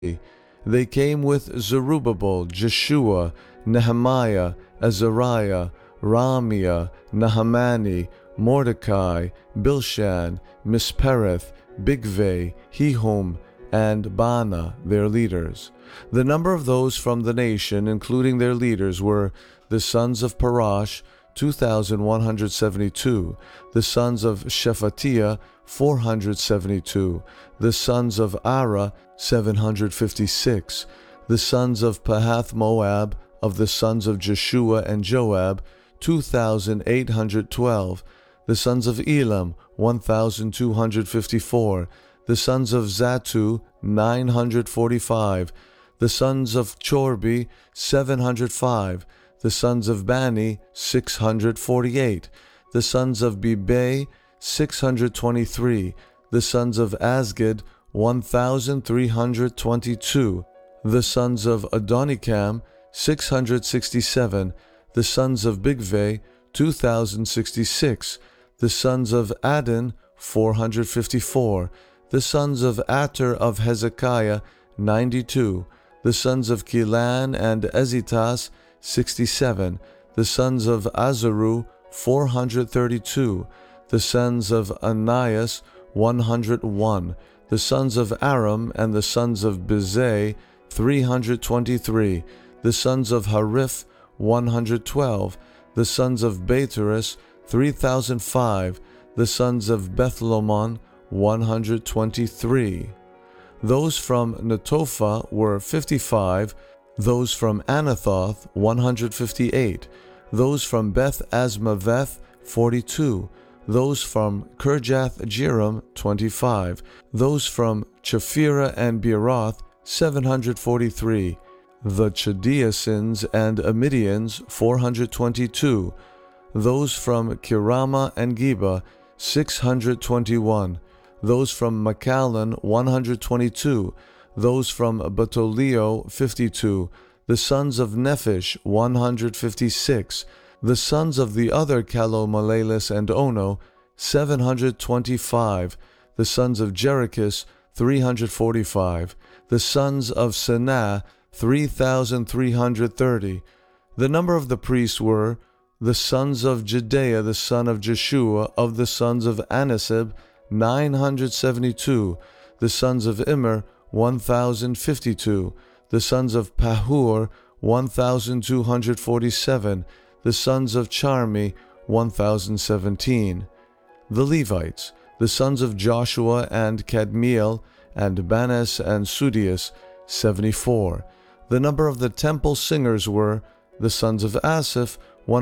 They came with Zerubbabel, Jeshua, Nehemiah, Azariah, Ramiah, Nahamani, Mordecai, Bilshan, Mispereth, Bigvai, Hehum, and Baana, their leaders. The number of those from the nation, including their leaders, were the sons of Parash, 2,172, the sons of Shephatiah, 472, the sons of Ara, 756, the sons of Pahath Moab, of the sons of Jeshua and Joab, 2,812, the sons of Elam, 1,254, the sons of Zatu, 945, the sons of Chorbi, 705, the sons of Bani, 648, the sons of Bibei, 623, the sons of Asgad, 1,322, the sons of Adonikam, 667, the sons of Bigvai, 2,066, the sons of Adin, 454, the sons of Ater of Hezekiah, 92, the sons of Kilan and Ezitas, 67, the sons of Azaru, 432, the sons of Anias, 101, the sons of Aram and the sons of Bezai, 323, the sons of Hariph, 112, the sons of Bateris, 3,005, the sons of Bethlomon, 123. Those from Netophah were 55, those from Anathoth, 158, those from Beth Asmaveth, 42, those from Kirjath-jearim, 25, those from Chephirah and Beeroth, 743, the Chaldeans and Amidians, 422, those from Kirama and Geba, 621, those from Machalath, 122, those from Batolio, 52, the sons of Nephish, 156, the sons of the other Calomalalis and Ono, 725, the sons of Jerichus, 345, the sons of Senah, 3,330. The number of the priests were the sons of Jedaiah, the son of Jeshua, of the sons of Anasib, 972, the sons of Immer, 1,052, the sons of Pahur, 1,247, the sons of Charmi, 1,017. The Levites, the sons of Joshua and Kadmiel, and Banas and Sudius, 74. The number of the temple singers were the sons of Asaph,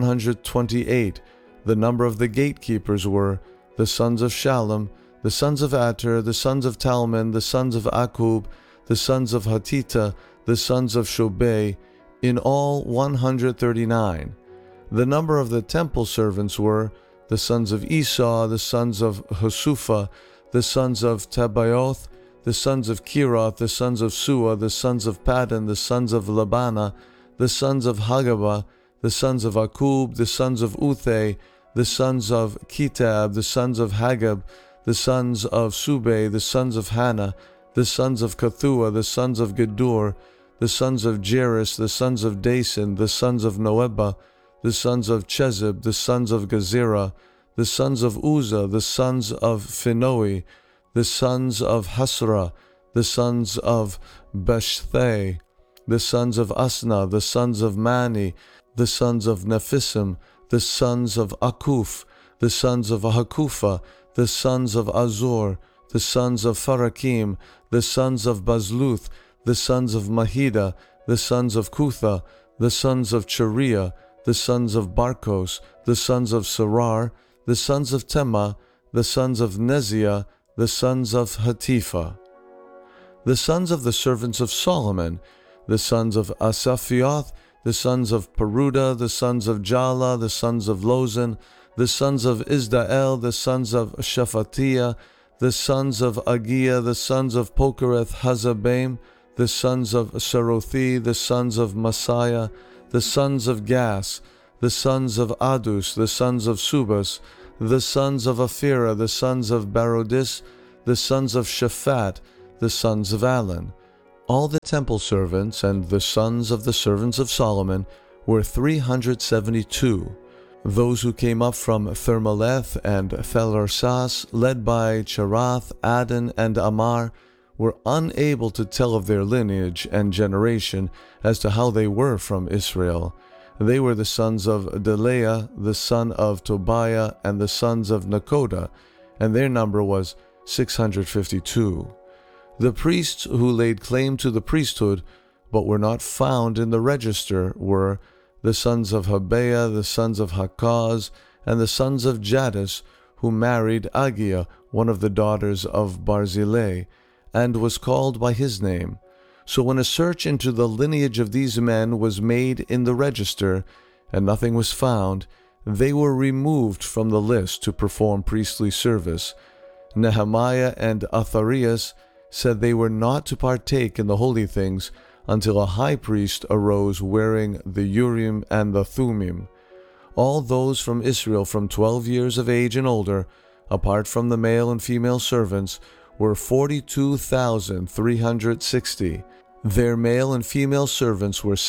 128. The number of the gatekeepers were the sons of Shallum, the sons of Ater, the sons of Talmon, the sons of Akub, the sons of Hatita, the sons of Shobei, in all 139. The number of the temple servants were the sons of Esau, the sons of Hasupha, the sons of Tabaoth, the sons of Kiroth, the sons of Sua, the sons of Paddan, the sons of Labana, the sons of Hagabah, the sons of Akub, the sons of Uthai, the sons of Kitab, the sons of Hagab, the sons of Subei, the sons of Hannah, the sons of Kathua, the sons of Gedur, the sons of Jeris, the sons of Dason, the sons of Noebah, the sons of Chezib, the sons of Gezerah, the sons of Uzzah, the sons of Phinoi, the sons of Hasra, the sons of Beshthai, the sons of Asna, the sons of Mani, the sons of Nephisim, the sons of Akuf, the sons of Hakufa, the sons of Azor, the sons of Farakim, the sons of Bazluth, the sons of Mahida, the sons of Kutha, the sons of Chariah, the sons of Barkos, the sons of Sarar, the sons of Tema, the sons of Neziah, the sons of Hatipha. The sons of the servants of Solomon, the sons of Asaphioth, the sons of Peruda, the sons of Jala, the sons of Lozan, the sons of Isdael, the sons of Shephatiah, the sons of Agiah, the sons of Pokereth Hazabaim, the sons of Serothi, the sons of Messiah, the sons of Gas, the sons of Adus, the sons of Subas, the sons of Aphirah, the sons of Barodis, the sons of Shaphat, the sons of Alan. All the temple servants and the sons of the servants of Solomon were 372. Those who came up from Thermaleth and Thelarsas, led by Cherath, Adon, and Amar, were unable to tell of their lineage and generation as to how they were from Israel. They were the sons of Delaiah, the son of Tobiah, and the sons of Nekoda, and their number was 652. The priests who laid claim to the priesthood, but were not found in the register, were the sons of Habeah, the sons of Hakaz, and the sons of Jaddus, who married Agiah, one of the daughters of Barzillai, and was called by his name. So when a search into the lineage of these men was made in the register, and nothing was found, they were removed from the list to perform priestly service. Nehemiah and Atharias said they were not to partake in the holy things until a high priest arose wearing the Urim and the Thummim. All those from Israel from 12 years of age and older, apart from the male and female servants, were 42,360. Their male and female servants were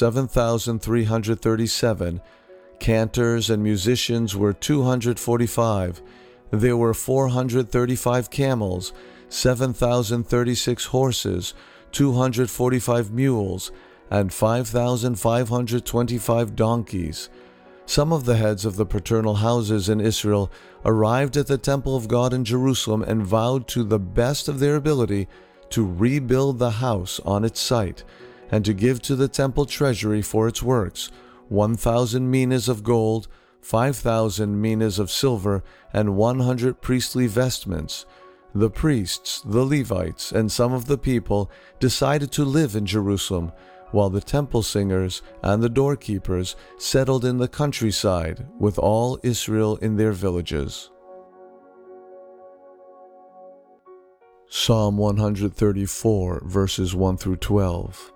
7,337. Cantors and musicians were 245. There were 435 camels, 7,036 horses, 245 mules, and 5,525 donkeys. Some of the heads of the paternal houses in Israel arrived at the temple of God in Jerusalem and vowed to the best of their ability to rebuild the house on its site, and to give to the temple treasury for its works 1,000 minas of gold, 5,000 minas of silver, and 100 priestly vestments. The priests, the Levites, and some of the people decided to live in Jerusalem, while the temple singers and the doorkeepers settled in the countryside with all Israel in their villages. Psalm 134, verses 1 through 12.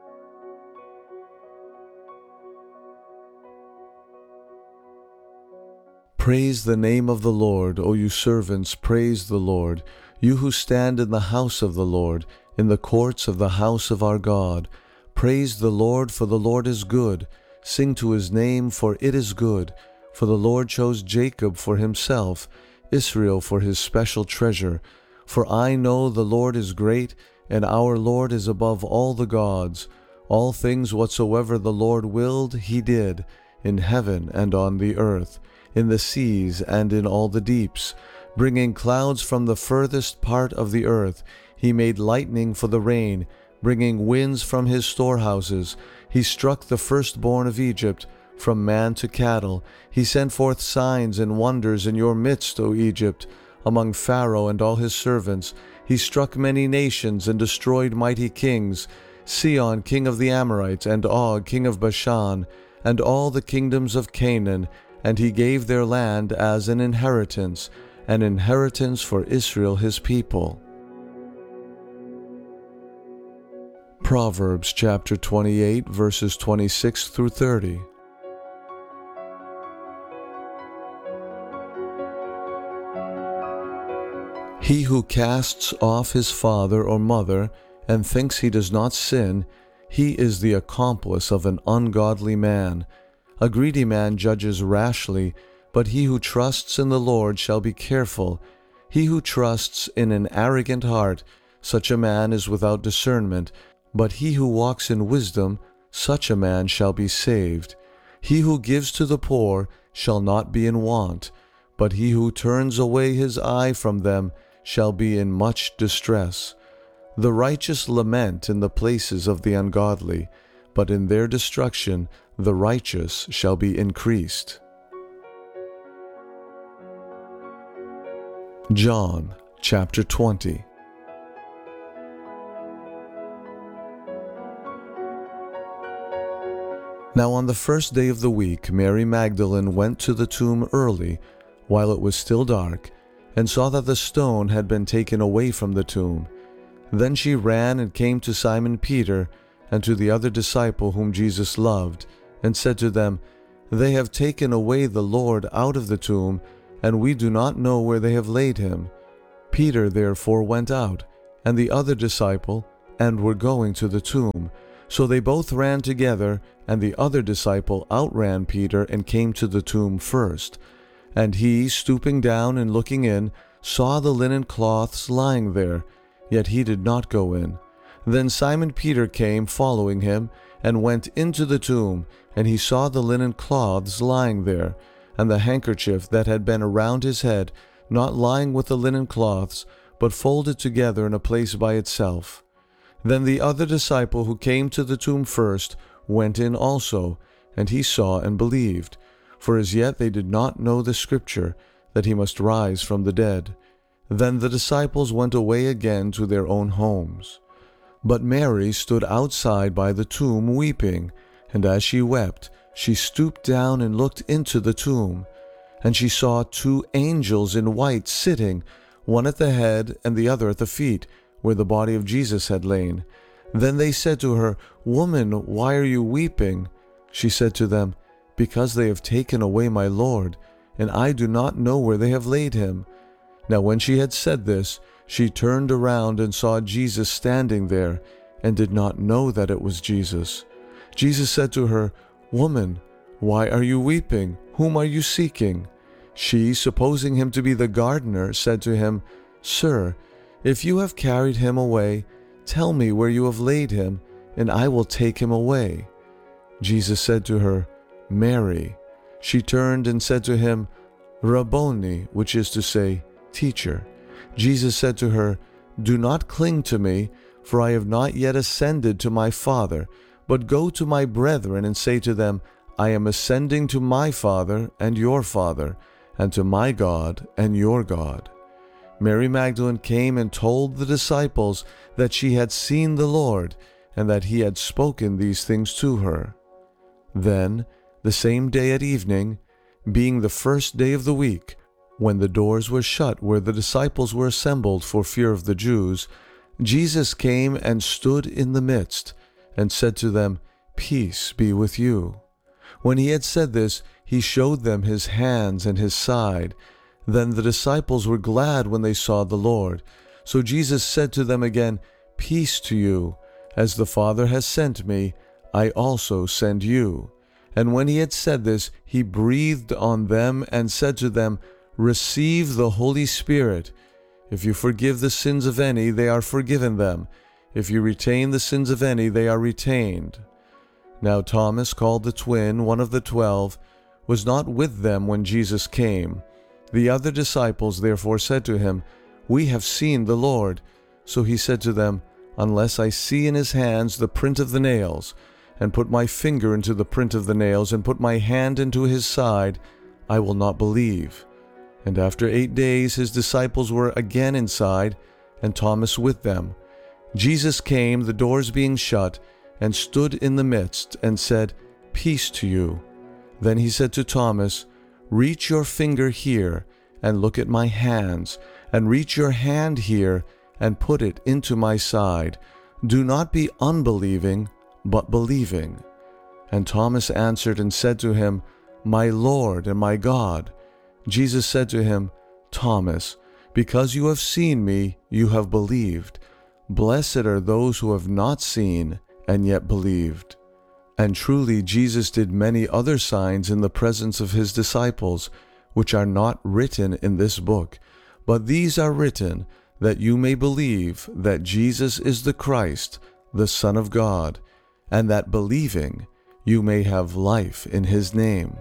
Praise the name of the Lord, O you servants, praise the Lord, you who stand in the house of the Lord, in the courts of the house of our God. Praise the Lord, for the Lord is good. Sing to his name, for it is good. For the Lord chose Jacob for himself, Israel for his special treasure. For I know the Lord is great, and our Lord is above all the gods. All things whatsoever the Lord willed, he did, in heaven and on the earth, in the seas and in all the deeps. Bringing clouds from the furthest part of the earth, he made lightning for the rain, bringing winds from his storehouses. He struck the firstborn of Egypt, from man to cattle. He sent forth signs and wonders in your midst, O Egypt, among Pharaoh and all his servants. He struck many nations and destroyed mighty kings, Sihon king of the Amorites, and Og king of Bashan, and all the kingdoms of Canaan, and he gave their land as an inheritance for Israel his people. Proverbs chapter 28, verses 26 through 30. He who casts off his father or mother and thinks he does not sin, he is the accomplice of an ungodly man. A greedy man judges rashly, but he who trusts in the Lord shall be careful. He who trusts in an arrogant heart, such a man is without discernment, but he who walks in wisdom, such a man shall be saved. He who gives to the poor shall not be in want, but he who turns away his eye from them shall be in much distress. The righteous lament in the places of the ungodly, but in their destruction the righteous shall be increased. John chapter 20. Now on the first day of the week, Mary Magdalene went to the tomb early, while it was still dark, and saw that the stone had been taken away from the tomb. Then she ran and came to Simon Peter and to the other disciple whom Jesus loved, and said to them, They have taken away the Lord out of the tomb, and we do not know where they have laid him. Peter therefore went out, and the other disciple, and were going to the tomb. So they both ran together, and the other disciple outran Peter and came to the tomb first. And he, stooping down and looking in, saw the linen cloths lying there, yet he did not go in. Then Simon Peter came, following him, and went into the tomb, and he saw the linen cloths lying there, and the handkerchief that had been around his head, not lying with the linen cloths, but folded together in a place by itself. Then the other disciple who came to the tomb first went in also, and he saw and believed. For as yet they did not know the scripture, that he must rise from the dead. Then the disciples went away again to their own homes. But Mary stood outside by the tomb weeping, and as she wept, she stooped down and looked into the tomb. And she saw 2 angels in white sitting, one at the head and the other at the feet, where the body of Jesus had lain. Then they said to her, "Woman, why are you weeping?" She said to them, "Because they have taken away my Lord, and I do not know where they have laid him." Now when she had said this, she turned around and saw Jesus standing there, and did not know that it was Jesus. Jesus said to her, "Woman, why are you weeping? Whom are you seeking?" She, supposing him to be the gardener, said to him, "Sir, if you have carried him away, tell me where you have laid him, and I will take him away." Jesus said to her, "Mary." She turned and said to him, "Rabboni," which is to say, Teacher. Jesus said to her, "Do not cling to me, for I have not yet ascended to my Father, but go to my brethren and say to them, I am ascending to my Father and your Father, and to my God and your God." Mary Magdalene came and told the disciples that she had seen the Lord, and that he had spoken these things to her. Then, the same day at evening, being the first day of the week, when the doors were shut where the disciples were assembled for fear of the Jews, Jesus came and stood in the midst, and said to them, "Peace be with you." When he had said this, he showed them his hands and his side. Then the disciples were glad when they saw the Lord. So Jesus said to them again, "Peace to you. As the Father has sent me, I also send you." And when he had said this, he breathed on them and said to them, "Receive the Holy Spirit. If you forgive the sins of any, they are forgiven them. If you retain the sins of any, they are retained." Now Thomas, called the twin, one of the 12, was not with them when Jesus came. The other disciples therefore said to him, "We have seen the Lord." So he said to them, "Unless I see in his hands the print of the nails, and put my finger into the print of the nails, and put my hand into his side, I will not believe." And after 8 days his disciples were again inside, and Thomas with them. Jesus came, the doors being shut, and stood in the midst, and said, "Peace to you." Then he said to Thomas, "Reach your finger here, and look at my hands, and reach your hand here, and put it into my side. Do not be unbelieving, but believing." And Thomas answered and said to him, "My Lord and my God." Jesus said to him, "Thomas, because you have seen me, you have believed. Blessed are those who have not seen and yet believed." And truly Jesus did many other signs in the presence of his disciples, which are not written in this book, but these are written that you may believe that Jesus is the Christ, the Son of God, and that believing you may have life in his name.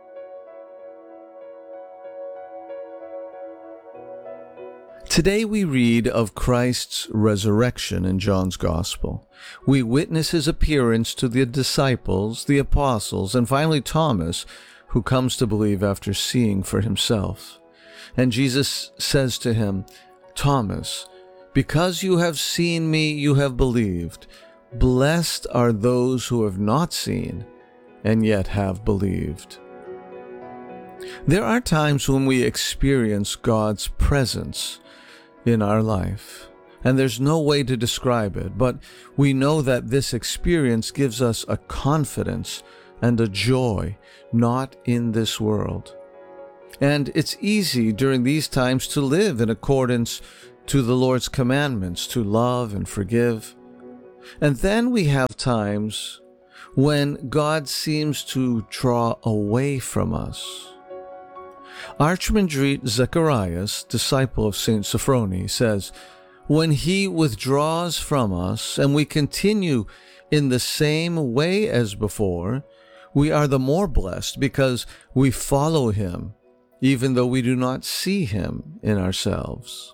Today we read of Christ's resurrection in John's Gospel. We witness his appearance to the disciples, the apostles, and finally Thomas, who comes to believe after seeing for himself. And Jesus says to him, "Thomas, because you have seen me, you have believed. Blessed are those who have not seen and yet have believed." There are times when we experience God's presence in our life, and there's no way to describe it, but we know that this experience gives us a confidence and a joy not in this world. And it's easy during these times to live in accordance to the Lord's commandments, to love and forgive. And then we have times when God seems to draw away from us. Archimandrite Zacharias, disciple of St. Sophrony, says, "When he withdraws from us and we continue in the same way as before, we are the more blessed because we follow him, even though we do not see him in ourselves."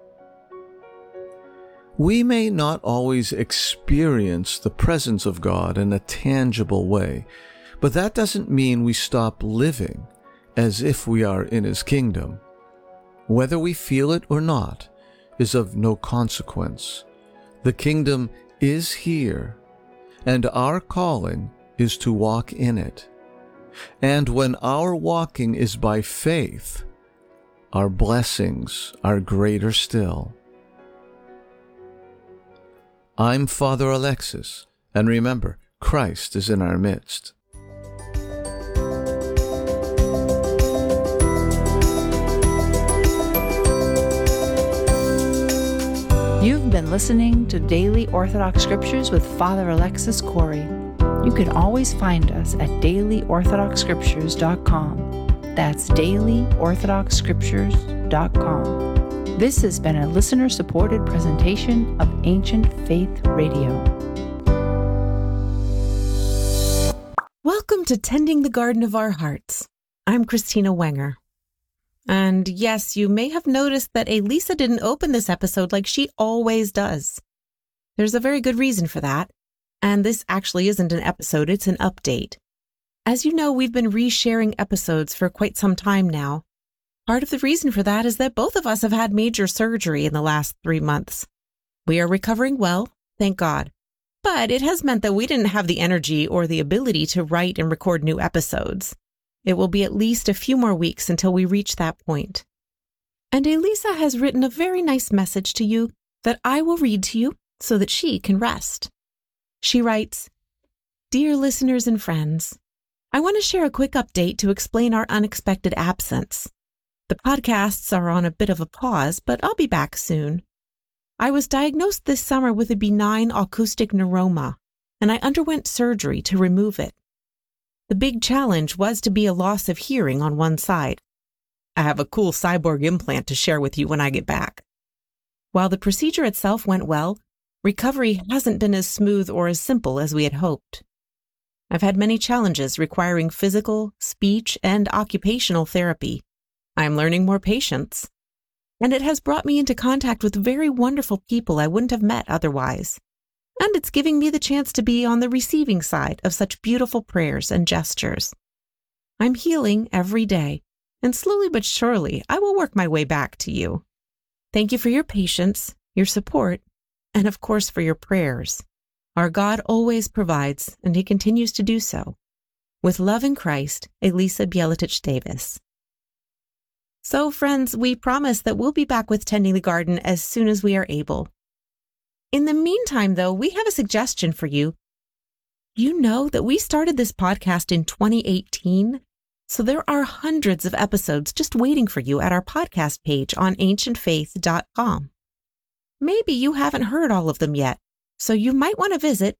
We may not always experience the presence of God in a tangible way, but that doesn't mean we stop living as if we are in his kingdom. Whether we feel it or not is of no consequence. The kingdom is here, and our calling is to walk in it. And when our walking is by faith, our blessings are greater still. I'm Father Alexis, and remember, Christ is in our midst. You've been listening to Daily Orthodox Scriptures with Father Alexis Corey. You can always find us at dailyorthodoxscriptures.com. That's dailyorthodoxscriptures.com. This has been a listener-supported presentation of Ancient Faith Radio. Welcome to Tending the Garden of Our Hearts. I'm Christina Wenger. And yes, you may have noticed that Elisa didn't open this episode like she always does. There's a very good reason for that. And this actually isn't an episode, it's an update. As you know, we've been resharing episodes for quite some time now. Part of the reason for that is that both of us have had major surgery in the last 3 months. We are recovering well, thank God. But it has meant that we didn't have the energy or the ability to write and record new episodes. It will be at least a few more weeks until we reach that point. And Elisa has written a very nice message to you that I will read to you so that she can rest. She writes, "Dear listeners and friends, I want to share a quick update to explain our unexpected absence. The podcasts are on a bit of a pause, but I'll be back soon. I was diagnosed this summer with a benign acoustic neuroma, and I underwent surgery to remove it. The big challenge was to be a loss of hearing on one side. I have a cool cyborg implant to share with you when I get back. While the procedure itself went well, recovery hasn't been as smooth or as simple as we had hoped. I've had many challenges requiring physical, speech, and occupational therapy. I'm learning more patience. And it has brought me into contact with very wonderful people I wouldn't have met otherwise. And it's giving me the chance to be on the receiving side of such beautiful prayers and gestures. I'm healing every day, and slowly but surely I will work my way back to you. Thank you for your patience, your support, and of course for your prayers. Our God always provides, and he continues to do so. With love in Christ, Elisa Bieletich Davis." So, friends, we promise that we'll be back with Tending the Garden as soon as we are able. In the meantime, though, we have a suggestion for you. You know that we started this podcast in 2018, so there are hundreds of episodes just waiting for you at our podcast page on ancientfaith.com. Maybe you haven't heard all of them yet, so you might want to visit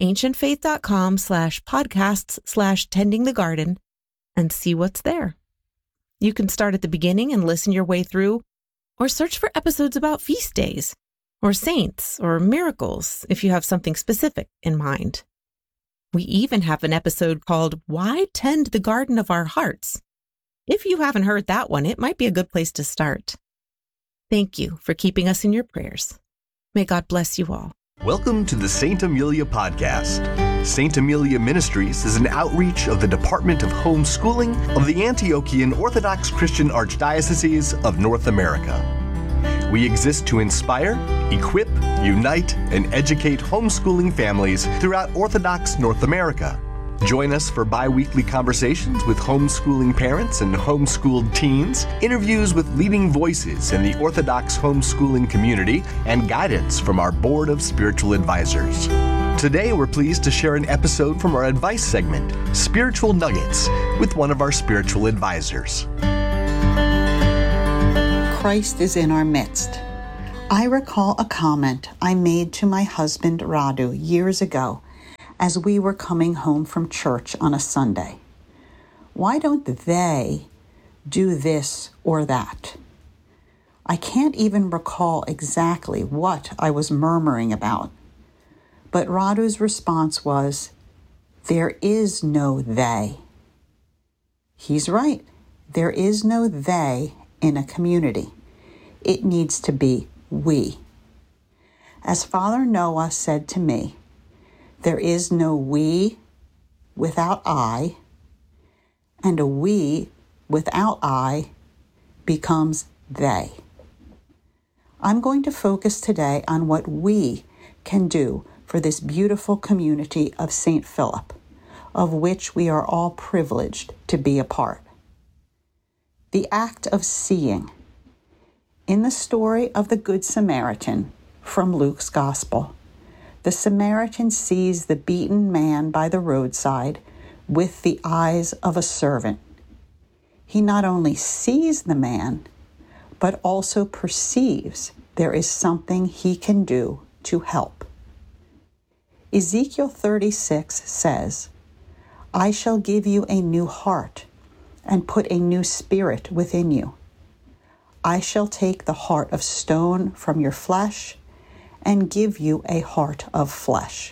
ancientfaith.com/podcasts/tendingthegarden and see what's there. You can start at the beginning and listen your way through, or search for episodes about feast days, or saints, or miracles, if you have something specific in mind. We even have an episode called Why Tend the Garden of Our Hearts? If you haven't heard that one, it might be a good place to start. Thank you for keeping us in your prayers. May God bless you all. Welcome to the St. Amelia Podcast. St. Amelia Ministries is an outreach of the Department of Homeschooling of the Antiochian Orthodox Christian Archdiocese of North America. We exist to inspire, equip, unite, and educate homeschooling families throughout Orthodox North America. Join us for bi-weekly conversations with homeschooling parents and homeschooled teens, interviews with leading voices in the Orthodox homeschooling community, and guidance from our Board of Spiritual Advisors. Today, we're pleased to share an episode from our advice segment, Spiritual Nuggets, with one of our spiritual advisors. Christ is in our midst. I recall a comment I made to my husband Radu years ago as we were coming home from church on a Sunday. Why don't they do this or that? I can't even recall exactly what I was murmuring about, but Radu's response was, "There is no they." He's right. There is no they in a community. It needs to be we. As Father Noah said to me, there is no we without I, and a we without I becomes they. I'm going to focus today on what we can do for this beautiful community of St. Philip, of which we are all privileged to be a part. The act of seeing. In the story of the Good Samaritan from Luke's Gospel, the Samaritan sees the beaten man by the roadside with the eyes of a servant. He not only sees the man, but also perceives there is something he can do to help. Ezekiel 36 says, "I shall give you a new heart and put a new spirit within you. I shall take the heart of stone from your flesh and give you a heart of flesh."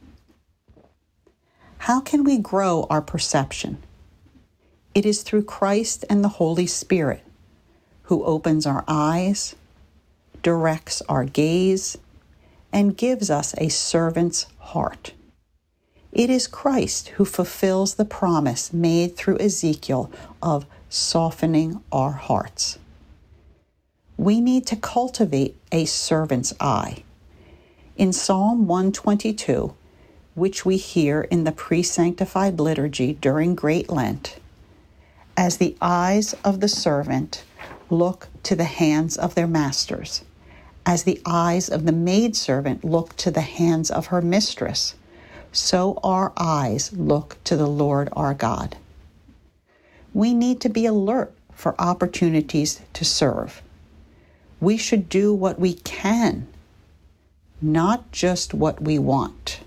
How can we grow our perception? It is through Christ and the Holy Spirit, who opens our eyes, directs our gaze, and gives us a servant's heart. It is Christ who fulfills the promise made through Ezekiel of softening our hearts. We need to cultivate a servant's eye. In Psalm 122, which we hear in the pre-sanctified liturgy during Great Lent, as the eyes of the servant look to the hands of their masters, as the eyes of the maidservant look to the hands of her mistress, so our eyes look to the Lord our God. We need to be alert for opportunities to serve. We should do what we can, not just what we want.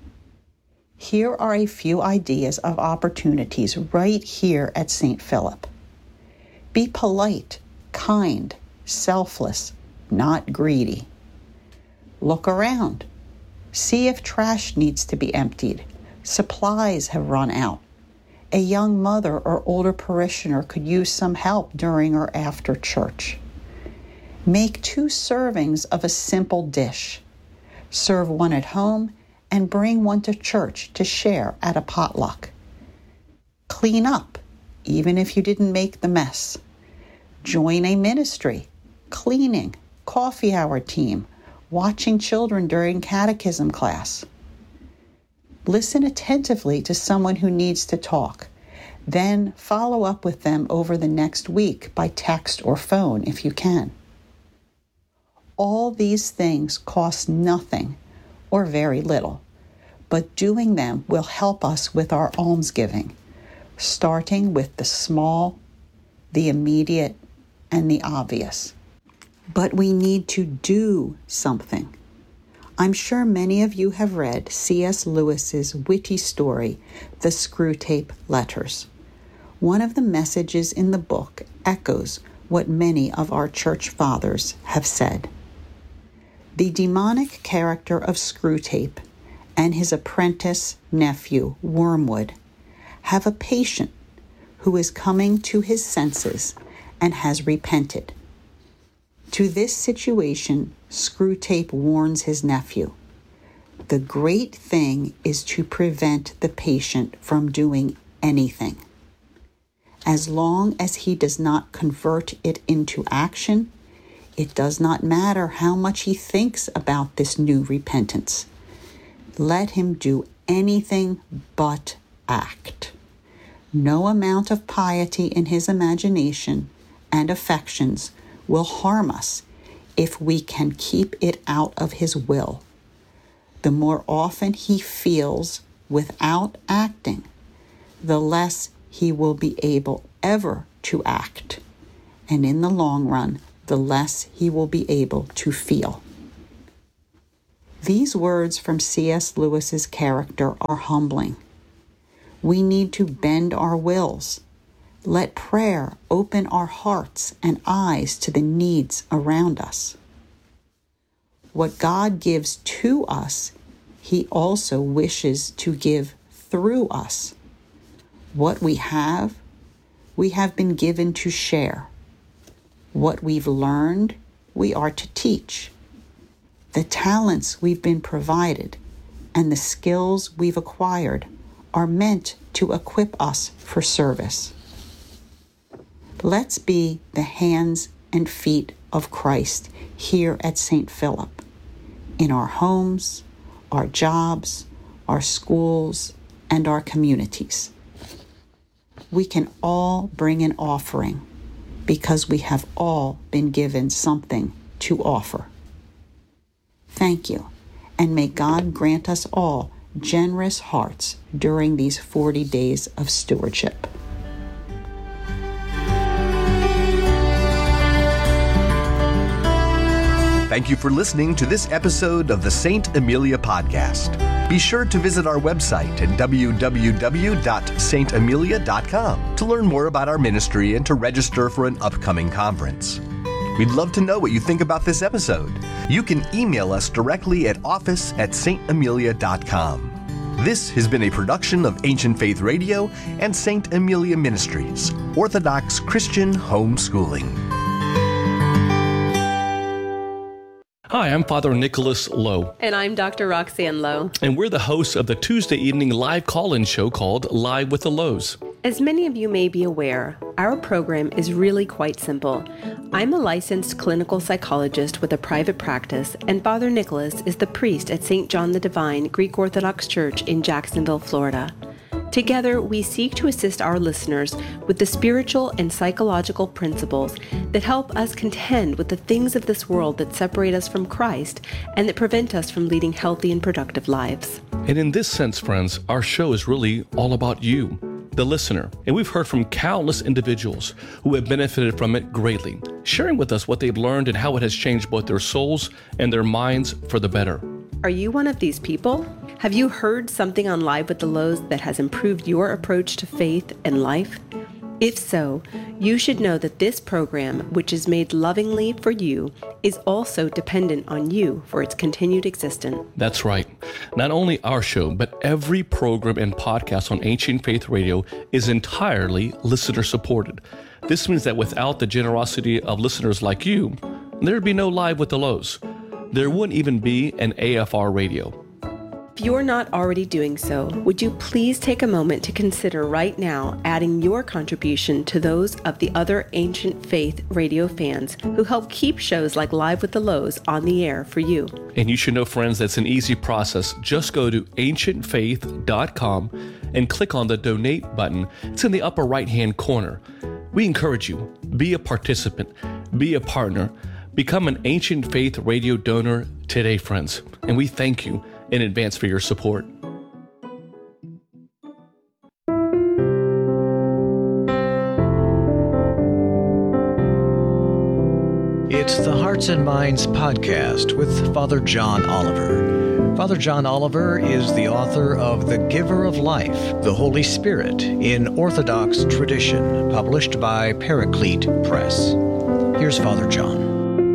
Here are a few ideas of opportunities right here at St. Philip. Be polite, kind, selfless, not greedy. Look around. See if trash needs to be emptied. Supplies have run out. A young mother or older parishioner could use some help during or after church. Make 2 servings of a simple dish. Serve one at home and bring one to church to share at a potluck. Clean up, even if you didn't make the mess. Join a ministry, cleaning, coffee hour team, watching children during catechism class. Listen attentively to someone who needs to talk. Then follow up with them over the next week by text or phone if you can. All these things cost nothing or very little, but doing them will help us with our almsgiving, starting with the small, the immediate, and the obvious. But we need to do something. I'm sure many of you have read C.S. Lewis's witty story, The Screwtape Letters. One of the messages in the book echoes what many of our church fathers have said. The demonic character of Screwtape and his apprentice nephew, Wormwood, have a patient who is coming to his senses and has repented. To this situation, Screwtape warns his nephew. The great thing is to prevent the patient from doing anything. As long as he does not convert it into action, it does not matter how much he thinks about this new repentance. Let him do anything but act. No amount of piety in his imagination and affections will harm us if we can keep it out of his will. The more often he feels without acting, the less he will be able ever to act, and in the long run, the less he will be able to feel. These words from C.S. Lewis's character are humbling. We need to bend our wills. Let prayer open our hearts and eyes to the needs around us. What God gives to us, he also wishes to give through us. What we have been given to share. What we've learned, we are to teach. The talents we've been provided and the skills we've acquired are meant to equip us for service. Let's be the hands and feet of Christ here at St. Philip, in our homes, our jobs, our schools, and our communities. We can all bring an offering because we have all been given something to offer. Thank you, and may God grant us all generous hearts during these 40 days of stewardship. Thank you for listening to this episode of the St. Amelia Podcast. Be sure to visit our website at www.stamelia.com to learn more about our ministry and to register for an upcoming conference. We'd love to know what you think about this episode. You can email us directly at office@stamelia.com. This has been a production of Ancient Faith Radio and St. Amelia Ministries, Orthodox Christian Homeschooling. Hi, I'm Father Nicholas Lowe. And I'm Dr. Roxanne Lowe. And we're the hosts of the Tuesday evening live call-in show called Live with the Lows. As many of you may be aware, our program is really quite simple. I'm a licensed clinical psychologist with a private practice, and Father Nicholas is the priest at St. John the Divine Greek Orthodox Church in Jacksonville, Florida. Together, we seek to assist our listeners with the spiritual and psychological principles that help us contend with the things of this world that separate us from Christ and that prevent us from leading healthy and productive lives. And in this sense, friends, our show is really all about you, the listener. And we've heard from countless individuals who have benefited from it greatly, sharing with us what they've learned and how it has changed both their souls and their minds for the better. Are you one of these people? Have you heard something on Live with the Lows that has improved your approach to faith and life? If so, you should know that this program, which is made lovingly for you, is also dependent on you for its continued existence. That's right. Not only our show, but every program and podcast on Ancient Faith Radio is entirely listener supported. This means that without the generosity of listeners like you, there'd be no Live with the Lows. There wouldn't even be an AFR radio. If you're not already doing so, would you please take a moment to consider right now adding your contribution to those of the other Ancient Faith radio fans who help keep shows like Live with the Lows on the air for you. And you should know, friends, that's an easy process. Just go to ancientfaith.com and click on the donate button. It's in the upper right-hand corner. We encourage you, be a participant, be a partner, become an Ancient Faith radio donor today, friends. And we thank you in advance for your support. It's the Hearts and Minds podcast with Father John Oliver. Father John Oliver is the author of The Giver of Life, the Holy Spirit in Orthodox Tradition, published by Paraclete Press. Here's Father John.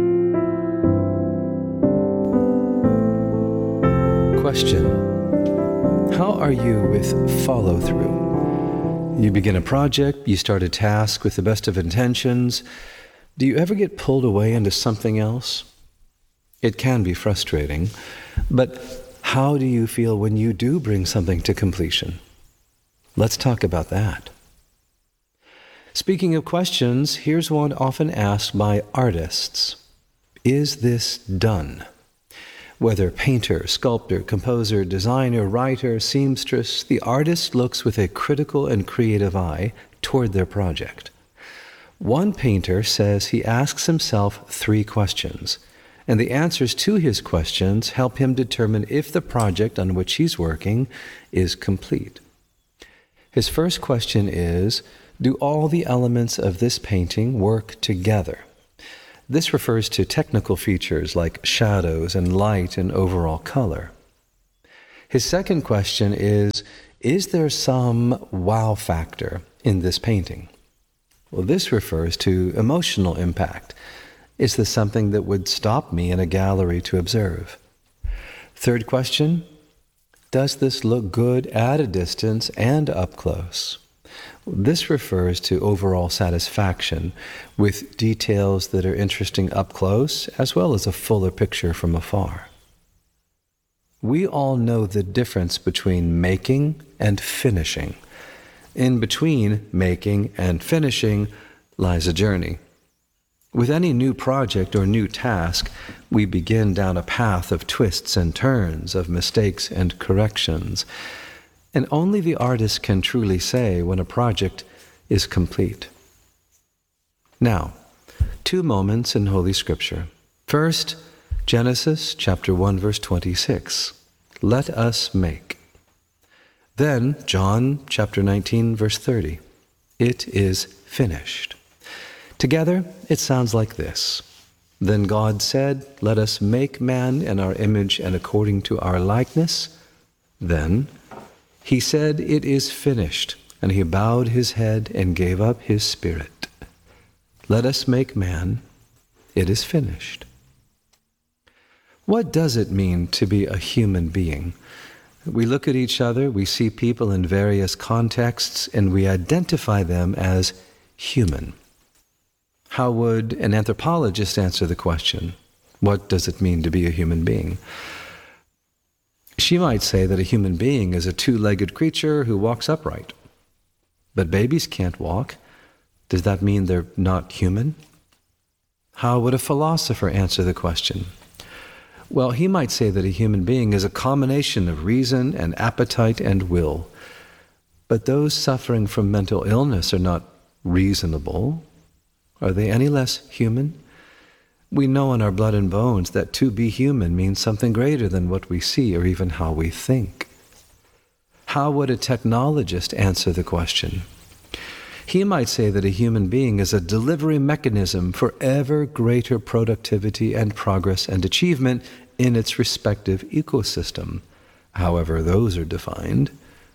Question: how are you with follow-through? You begin a project, you start a task with the best of intentions. Do you ever get pulled away into something else? It can be frustrating, but how do you feel when you do bring something to completion? Let's talk about that. Speaking of questions, here's one often asked by artists. Is this done? Whether painter, sculptor, composer, designer, writer, seamstress, the artist looks with a critical and creative eye toward their project. One painter says he asks himself 3 questions, and the answers to his questions help him determine if the project on which he's working is complete. His first question is, do all the elements of this painting work together? This refers to technical features like shadows and light and overall color. His second question is there some wow factor in this painting? Well, this refers to emotional impact. Is this something that would stop me in a gallery to observe? Third question, does this look good at a distance and up close? This refers to overall satisfaction with details that are interesting up close as well as a fuller picture from afar. We all know the difference between making and finishing. In between making and finishing lies a journey. With any new project or new task, we begin down a path of twists and turns, of mistakes and corrections. And only the artist can truly say when a project is complete. Now, 2 moments in Holy Scripture. First, Genesis chapter 1, verse 26. Let us make. Then, John chapter 19, verse 30. It is finished. Together, it sounds like this. Then God said, let us make man in our image and according to our likeness. Then he said, it is finished, and he bowed his head and gave up his spirit. Let us make man. It is finished. What does it mean to be a human being? We look at each other, we see people in various contexts, and we identify them as human. How would an anthropologist answer the question? What does it mean to be a human being? She might say that a human being is a 2-legged creature who walks upright. But babies can't walk. Does that mean they're not human? How would a philosopher answer the question? Well, he might say that a human being is a combination of reason and appetite and will. But those suffering from mental illness are not reasonable. Are they any less human? We know in our blood and bones that to be human means something greater than what we see or even how we think. How would a technologist answer the question? He might say that a human being is a delivery mechanism for ever greater productivity and progress and achievement in its respective ecosystem, however those are defined.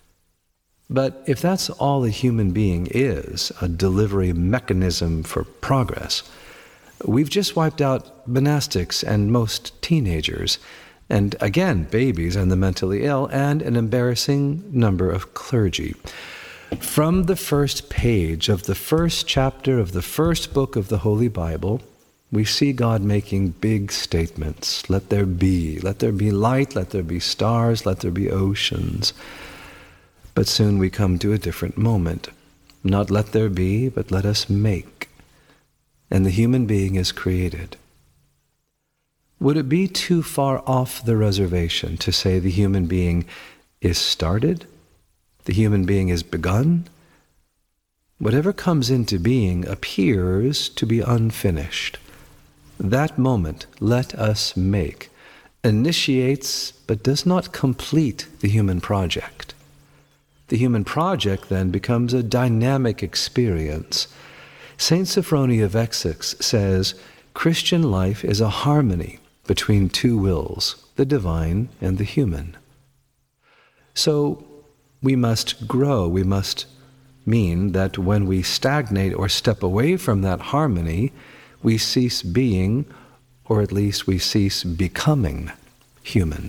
But if that's all a human being is, a delivery mechanism for progress, we've just wiped out monastics and most teenagers, and again babies and the mentally ill, and an embarrassing number of clergy. From the first page of the first chapter of the first book of the Holy Bible, we see God making big statements. Let there be light, let there be stars, let there be oceans. But soon we come to a different moment. Not let there be, but let us make. And the human being is created. Would it be too far off the reservation to say the human being is started? The human being is begun? Whatever comes into being appears to be unfinished. That moment, let us make, initiates but does not complete the human project. The human project then becomes a dynamic experience. Saint Sophronia of Essex says, Christian life is a harmony between 2 wills, the divine and the human. So we must grow. We must mean that when we stagnate or step away from that harmony, we cease being, or at least we cease becoming, human.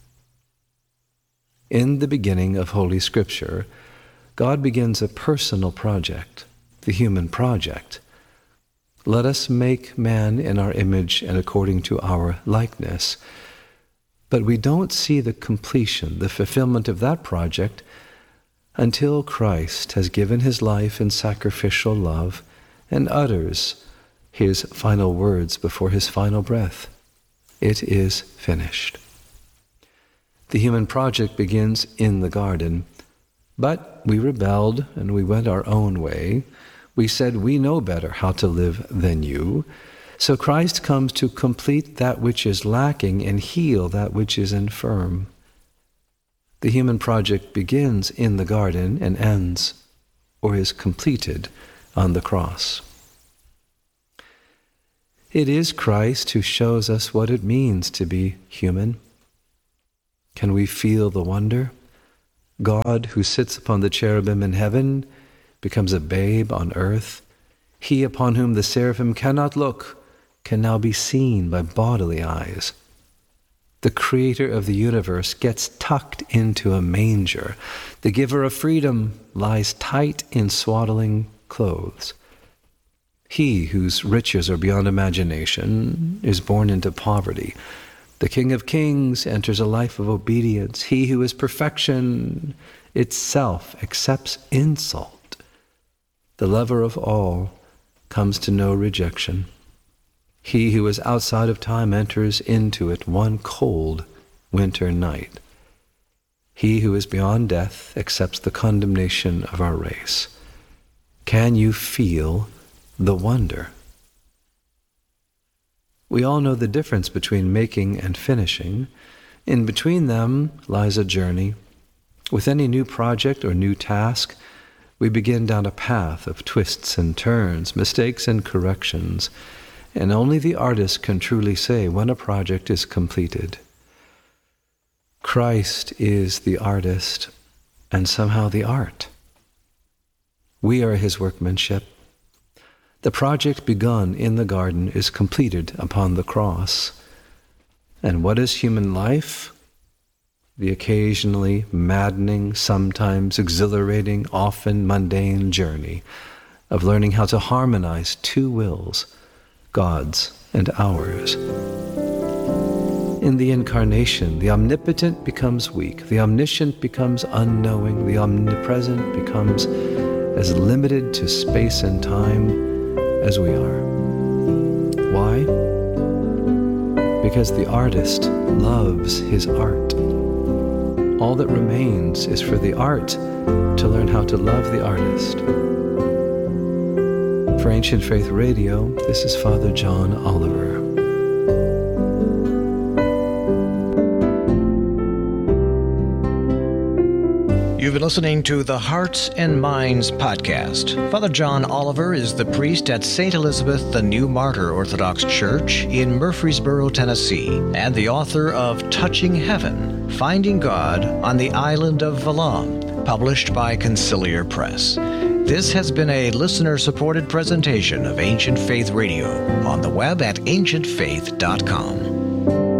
In the beginning of Holy Scripture, God begins a personal project, the human project. Let us make man in our image and according to our likeness. But we don't see the completion, the fulfillment of that project until Christ has given his life in sacrificial love and utters his final words before his final breath. It is finished. The human project begins in the garden, but we rebelled and we went our own way. We said we know better how to live than you. So Christ comes to complete that which is lacking and heal that which is infirm. The human project begins in the garden and ends, or is completed, on the cross. It is Christ who shows us what it means to be human. Can we feel the wonder? God, who sits upon the cherubim in heaven, becomes a babe on earth. He upon whom the seraphim cannot look can now be seen by bodily eyes. The creator of the universe gets tucked into a manger. The giver of freedom lies tight in swaddling clothes. He whose riches are beyond imagination is born into poverty. The King of Kings enters a life of obedience. He who is perfection itself accepts insult. The lover of all comes to know rejection. He who is outside of time enters into it one cold winter night. He who is beyond death accepts the condemnation of our race. Can you feel the wonder? We all know the difference between making and finishing. In between them lies a journey. With any new project or new task, we begin down a path of twists and turns, mistakes and corrections, and only the artist can truly say when a project is completed. Christ is the artist, and somehow the art. We are his workmanship. The project begun in the garden is completed upon the cross. And what is human life? The occasionally maddening, sometimes exhilarating, often mundane journey of learning how to harmonize two wills, God's and ours. In the Incarnation, the omnipotent becomes weak, the omniscient becomes unknowing, the omnipresent becomes as limited to space and time as we are. Why? Because the artist loves his art. All that remains is for the art to learn how to love the artist. For Ancient Faith Radio, this is Father John Oliver. You've been listening to the Hearts and Minds podcast. Father John Oliver is the priest at St. Elizabeth the New Martyr Orthodox Church in Murfreesboro, Tennessee, and the author of Touching Heaven, Finding God on the Island of Valum, published by Conciliar Press. This has been a listener-supported presentation of Ancient Faith Radio on the web at ancientfaith.com.